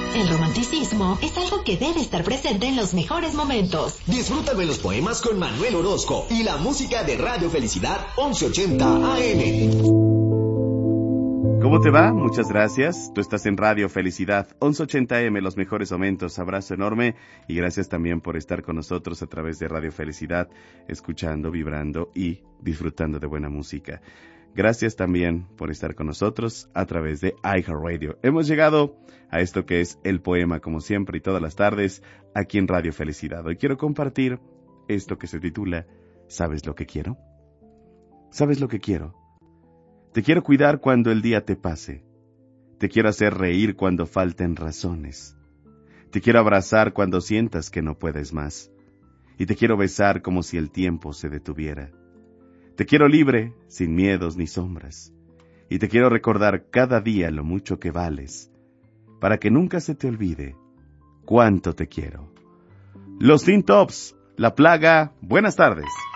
El romanticismo es algo que debe estar presente en los mejores momentos. Disfrútame los poemas con Manuel Orozco y la música de Radio Felicidad 1180 AM. ¿Cómo te va? Muchas gracias. Tú estás en Radio Felicidad 1180 AM, los mejores momentos. Abrazo enorme y gracias también por estar con nosotros a través de Radio Felicidad, escuchando, vibrando y disfrutando de buena música. Gracias también por estar con nosotros a través de iHeartRadio. Hemos llegado a esto que es el poema, como siempre y todas las tardes, aquí en Radio Felicidad. Hoy quiero compartir esto que se titula ¿Sabes lo que quiero? ¿Sabes lo que quiero? Te quiero cuidar cuando el día te pase. Te quiero hacer reír cuando falten razones. Te quiero abrazar cuando sientas que no puedes más. Y te quiero besar como si el tiempo se detuviera. Te quiero libre, sin miedos ni sombras. Y te quiero recordar cada día lo mucho que vales, para que nunca se te olvide cuánto te quiero. Los Teen Tops, La Plaga, buenas tardes.